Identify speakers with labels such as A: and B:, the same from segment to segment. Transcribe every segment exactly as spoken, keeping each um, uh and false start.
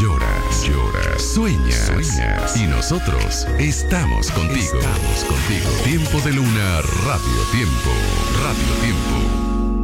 A: lloras, lloras, sueñas, sueñas. Y nosotros estamos contigo. Estamos contigo. Tiempo de Luna, Radio Tiempo. Radio Tiempo.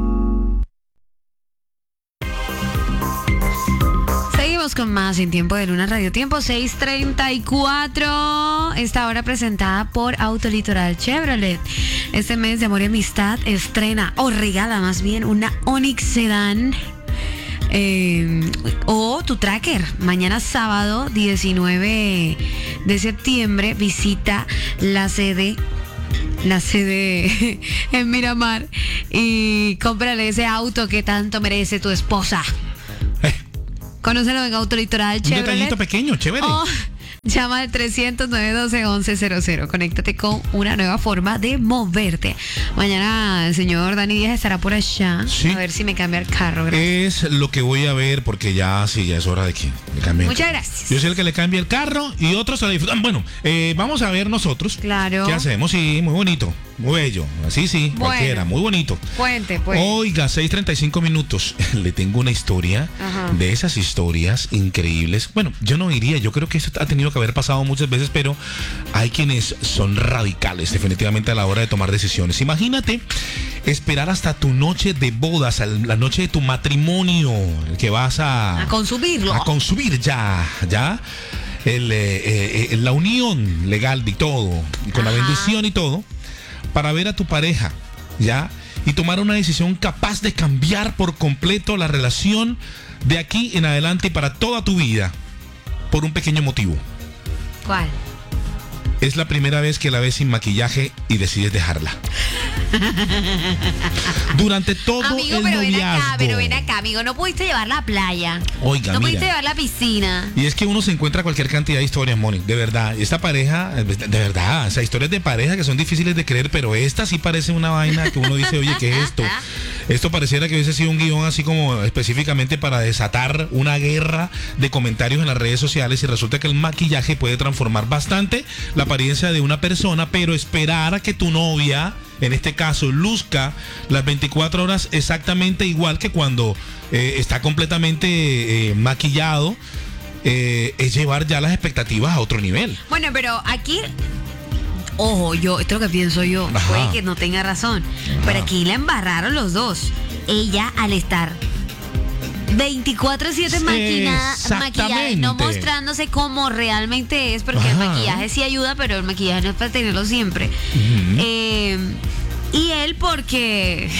B: Seguimos con más en Tiempo de Luna, Radio Tiempo, seis treinta y cuatro. Esta hora presentada por Autolitoral Chevrolet. Este mes de amor y amistad estrena, o regala más bien, una Onix Sedan. Eh, o tu tracker. Mañana sábado diecinueve de septiembre visita la sede la sede en Miramar y cómprale ese auto que tanto merece tu esposa.
C: Eh.
B: Conócelo en Autolitoral Chevrolet.
C: Un detallito pequeño, chévere.
B: Oh, llama al trescientos, novecientos doce, once cero cero. Conéctate con una nueva forma de moverte. Mañana el señor Dani Díaz estará por allá.
C: Sí.
B: A ver si me cambia el carro. Gracias.
C: Es lo que voy a ver porque ya sí, ya es hora de que le cambie.
B: Muchas gracias.
C: Yo soy el que le cambia el carro y otros se lo disfrutan. Bueno, eh, vamos a ver nosotros.
B: Claro.
C: ¿Qué hacemos? Sí, muy bonito. Muy bello. Así sí,
B: Bueno.
C: cualquiera. Muy bonito.
B: Puente, pues.
C: Oiga, seis treinta y cinco minutos. Le tengo una historia.
B: Ajá.
C: De esas historias increíbles. Bueno, yo no diría, yo creo que eso ha tenido que haber pasado muchas veces, pero hay quienes son radicales definitivamente a la hora de tomar decisiones. Imagínate esperar hasta tu noche de bodas, la noche de tu matrimonio, el que vas a...
B: A consumirlo.
C: A consumir ya, ya. El, eh, eh, la unión legal de todo, y con
B: Ajá.
C: la bendición y todo, para ver a tu pareja, ya, y tomar una decisión capaz de cambiar por completo la relación de aquí en adelante y para toda tu vida, por un pequeño motivo.
B: ¿Cuál?
C: Es la primera vez que la ves sin maquillaje y decides dejarla. Durante todo
B: Amigo,
C: el
B: pero ven
C: noviazgo.
B: acá, pero ven acá, amigo. No pudiste llevarla a la playa.
C: Oiga,
B: No pudiste
C: mira.
B: llevarla a la piscina.
C: Y es que uno se encuentra cualquier cantidad de historias, Moni. De verdad, esta pareja, de verdad, o sea, historias de pareja que son difíciles de creer, pero esta sí parece una vaina que uno dice, oye, ¿qué es esto? Esto pareciera que hubiese sido un guión así como específicamente para desatar una guerra de comentarios en las redes sociales, y resulta que el maquillaje puede transformar bastante la apariencia de una persona, pero esperar a que tu novia, en este caso, luzca las veinticuatro horas exactamente igual que cuando eh, está completamente eh, maquillado, eh, es llevar ya las expectativas a otro nivel.
B: Bueno, pero aquí, ojo, yo, esto es lo que pienso yo,
C: Ajá.
B: puede que no tenga razón, pero aquí la embarraron los dos. Ella al estar veinticuatro siete maquinada, maquillada y no
C: Exactamente.
B: mostrándose como realmente es, porque el
C: Ajá.
B: maquillaje sí ayuda, pero el maquillaje no es para tenerlo siempre.
C: Ujú.
B: Eh, y él porque...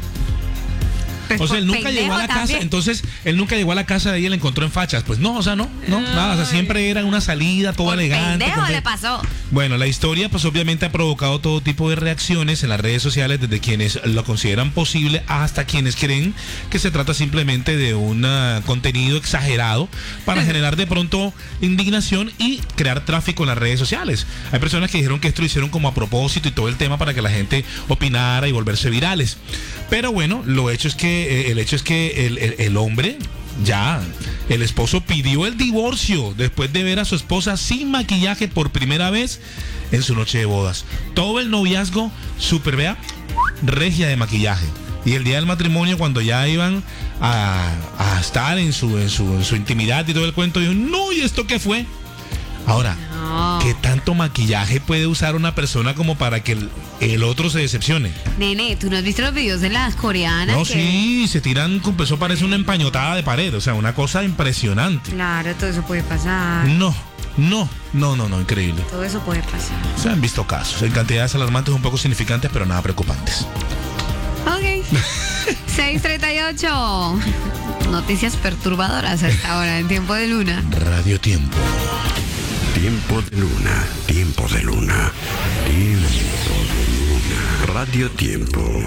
B: pues
C: O sea,
B: por
C: él nunca
B: pendejo
C: llegó a la
B: también.
C: casa, entonces él nunca llegó a la casa de ella y la encontró en fachas. Pues no, o sea, no, no, nada, o sea, siempre era una salida toda
B: Por
C: elegante.
B: pendejo
C: con-
B: le pasó.
C: Bueno, la historia pues obviamente ha provocado todo tipo de reacciones en las redes sociales, desde quienes lo consideran posible hasta quienes creen que se trata simplemente de un uh, contenido exagerado para generar de pronto indignación y crear tráfico en las redes sociales. Hay personas que dijeron que esto lo hicieron como a propósito y todo el tema para que la gente opinara y volverse virales. Pero bueno, lo hecho es que eh, el hecho es que el, el, el hombre, ya, el esposo pidió el divorcio después de ver a su esposa sin maquillaje por primera vez en su noche de bodas. Todo el noviazgo, súper, vea, regia de maquillaje. Y el día del matrimonio, cuando ya iban a, a estar en su, en, su, en su intimidad y todo el cuento, dijo, no, ¿y esto qué fue? Ahora,
B: No.
C: ¿qué tanto maquillaje puede usar una persona como para que el, el otro se decepcione?
B: Nene, ¿tú no has visto los videos de las coreanas?
C: No,
B: que-
C: sí, se tiran, con- eso parece una empañotada de pared, o sea, una cosa impresionante.
B: Claro, todo eso puede pasar.
C: No, no, no, no, no, increíble.
B: Todo eso puede pasar.
C: Se han visto casos en cantidades alarmantes un poco significantes, pero nada preocupantes.
B: Ok. seis treinta y ocho. Noticias perturbadoras a esta hora en Tiempo de Luna.
C: Radio Tiempo.
A: Tiempo de Luna, Tiempo de Luna, Tiempo de Luna. Radio Tiempo.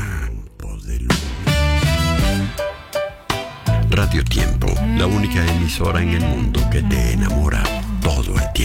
A: Radio Tiempo, la única emisora en el mundo que te enamora todo el tiempo.